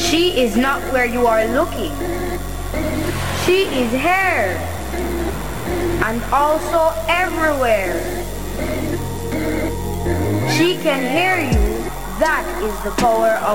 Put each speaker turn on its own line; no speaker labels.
She is not where you are looking. She is here and also everywhere. She can hear you. That is the power of